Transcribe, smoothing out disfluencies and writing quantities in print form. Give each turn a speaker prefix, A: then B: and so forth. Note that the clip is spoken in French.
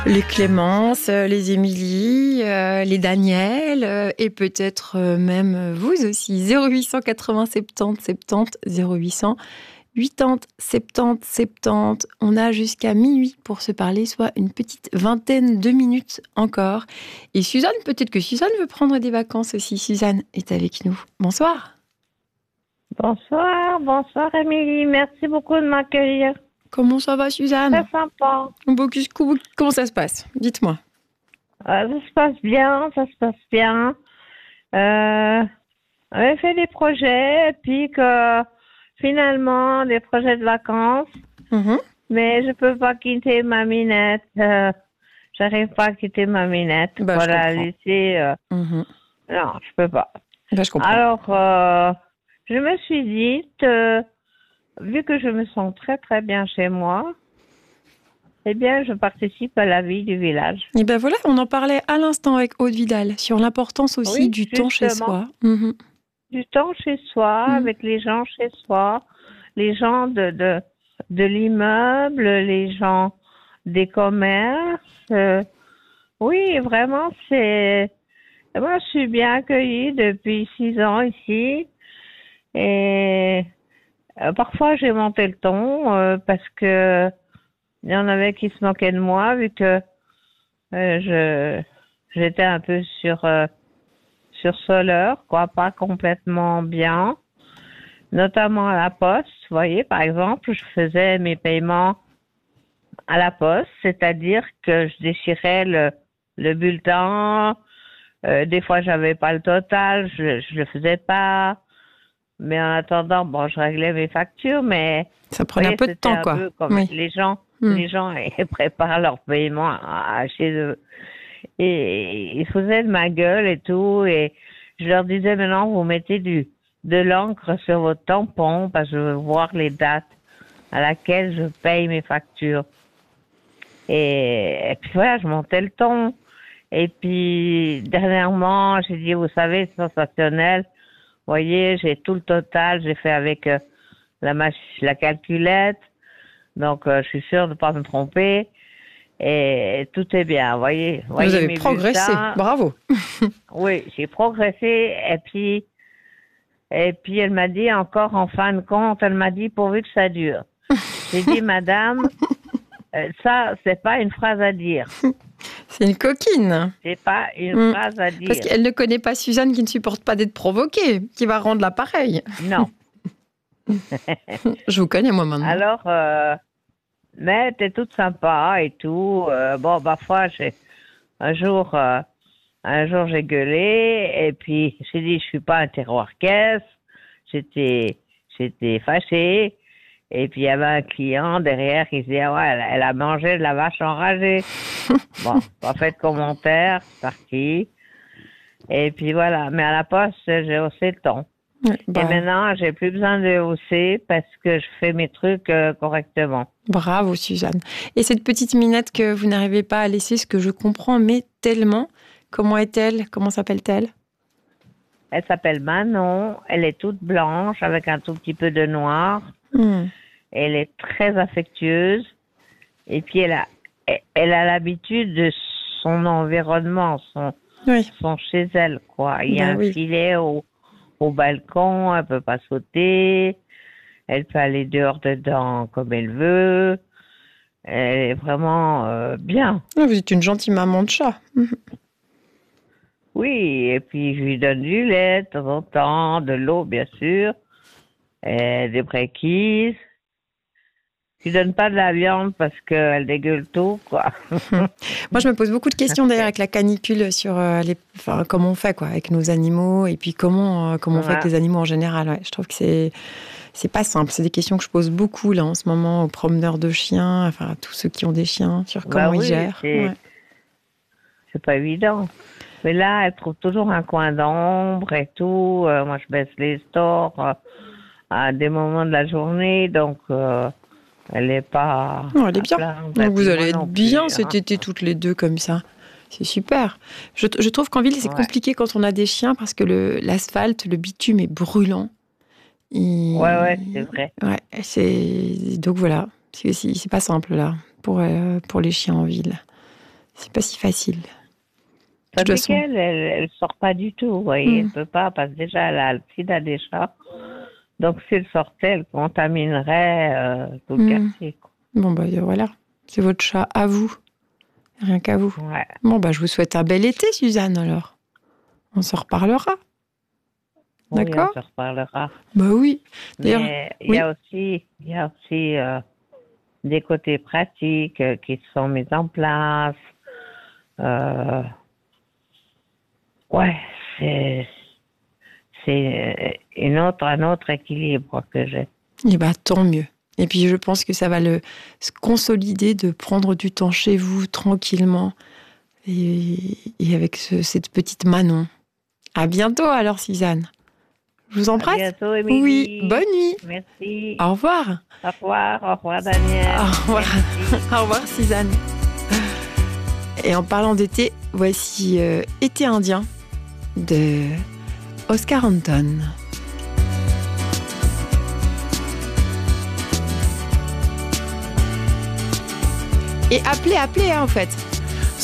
A: Les Clémence, les Émilie, les Daniel et peut-être même vous aussi. 0880 70 70 0800 80 70 70. On a jusqu'à minuit pour se parler, soit une petite vingtaine de minutes encore. Et Suzanne, peut-être que Suzanne veut prendre des vacances aussi. Suzanne est avec nous. Bonsoir.
B: Bonsoir Émilie, merci beaucoup de m'accueillir.
A: Comment ça va, Suzanne?
B: Très sympa.
A: Comment ça se passe? Dites-moi.
B: Ça se passe bien, ça se passe bien. On avait fait des projets, et puis que finalement, des projets de vacances, mais je peux pas quitter ma minette. J'arrive pas à quitter ma minette.
A: Bah,
B: Pour
A: je
B: la
A: comprends.
B: laisser. Non, je peux pas.
A: Bah, je comprends.
B: Alors, je me suis dit, vu que je me sens très très bien chez moi, eh bien, je participe à la vie du village.
A: Et ben voilà, on en parlait à l'instant avec Aude Vidal sur l'importance aussi
B: Oui,
A: du temps chez
B: justement.
A: soi.
B: Du temps chez soi, avec les gens chez soi, les gens de l'immeuble, les gens des commerces. Oui, vraiment, moi, je suis bien accueillie depuis 6 ans ici. Et parfois, j'ai monté le ton parce que il y en avait qui se moquaient de moi vu que j'étais un peu sursoleur, quoi, pas complètement bien, notamment à la poste. Vous voyez, par exemple, je faisais mes paiements à la poste, c'est-à-dire que je déchirais le bulletin. Des fois, j'avais pas le total, je le faisais pas. Mais en attendant, bon, je réglais mes factures, mais
A: Ça prenait un peu de
B: c'était
A: temps,
B: un
A: quoi.
B: peu comme
A: Oui.
B: les gens ils préparent leur paiement chez eux. Et ils faisaient de ma gueule et tout, et je leur disais, maintenant, vous mettez de l'encre sur votre tampon, parce que je veux voir les dates à laquelle je paye mes factures. Et puis voilà, je montais le ton. Et puis, dernièrement, j'ai dit, vous savez, c'est sensationnel. Vous voyez, j'ai tout le total, j'ai fait avec la calculette. Donc, je suis sûre de ne pas me tromper. Et tout est bien, vous voyez.
A: Vous avez
B: Mes
A: progressé,
B: bulletins.
A: bravo.
B: Oui, j'ai progressé. Et puis, elle m'a dit encore, en fin de compte, elle m'a dit, pourvu que ça dure. J'ai dit, madame, ça, c'est pas une phrase à dire.
A: C'est une coquine.
B: C'est pas une phrase à dire.
A: Parce qu'elle ne connaît pas Suzanne qui ne supporte pas d'être provoquée, qui va rendre l'appareil.
B: Non.
A: Je vous connais, moi, maintenant.
B: Alors, mais t'es toute sympa et tout. Bon, parfois, un jour, j'ai gueulé et puis j'ai dit, je suis pas un terroir-caisse. J'étais fâchée. Et puis, il y avait un client derrière qui disait, ah ouais, elle a mangé de la vache enragée. Bon, pas fait de commentaire, c'est parti. Et puis voilà. Mais à la poste, j'ai haussé le ton.
A: Ouais,
B: Et maintenant, j'ai plus besoin de hausser parce que je fais mes trucs correctement.
A: Bravo, Suzanne. Et cette petite minette que vous n'arrivez pas à laisser, ce que je comprends, mais tellement, comment est-elle? Comment s'appelle-t-elle?
B: Elle s'appelle Manon. Elle est toute blanche avec un tout petit peu de noir. Elle est très affectueuse. Et puis, elle a l'habitude de son environnement, son chez elle, quoi. Il y a un filet au balcon, elle peut pas sauter. Elle peut aller dehors, dedans, comme elle veut. Elle est vraiment bien.
A: Vous êtes une gentille maman de chat.
B: Oui, et puis je lui donne du lait de temps en temps, de l'eau, bien sûr, et des breakis. Je lui donne pas de la viande parce qu'elle dégueule tout, quoi.
A: Moi, je me pose beaucoup de questions d'ailleurs avec la canicule sur comment on fait, quoi, avec nos animaux et puis comment on fait avec les animaux en général. Ouais. Je trouve que c'est pas simple. C'est des questions que je pose beaucoup là en ce moment aux promeneurs de chiens, enfin à tous ceux qui ont des chiens, sur comment ils gèrent.
B: C'est pas évident. Mais là, elle trouve toujours un coin d'ombre et tout. Moi, je baisse les stores à des moments de la journée, donc elle n'est pas.
A: Elle est bien. Donc vous allez être bien cet été toutes les deux comme ça. C'est super. Je trouve qu'en ville, c'est compliqué quand on a des chiens parce que l'asphalte, le bitume est brûlant.
B: Ouais, c'est vrai.
A: Ouais, donc voilà. C'est pas simple là pour les chiens en ville. C'est pas si facile.
B: Tandis qu'elle, elle sort pas du tout, vous voyez. Elle peut pas, parce que déjà, elle a le sida des chats. Donc, si elle sortait, elle contaminerait tout le quartier, quoi.
A: Bon, voilà. C'est votre chat à vous. Rien qu'à vous.
B: Ouais.
A: Bon, je vous souhaite un bel été, Suzanne, alors. On se reparlera.
B: Oui,
A: d'accord?
B: on se reparlera.
A: Oui.
B: D'ailleurs, il y a aussi des côtés pratiques qui sont mis en place. Ouais, c'est un autre équilibre que j'ai.
A: Et tant mieux. Et puis, je pense que ça va se consolider de prendre du temps chez vous, tranquillement, et avec cette petite Manon. À bientôt, alors, Suzanne. Je vous embrasse.
B: À bientôt, Émilie.
A: Oui, bonne nuit.
B: Merci.
A: Au revoir.
B: Au revoir, Daniel.
A: Au revoir. Au revoir, Suzanne. Et en parlant d'été, voici Été indien de Oscar Anton. Et appelez, en fait.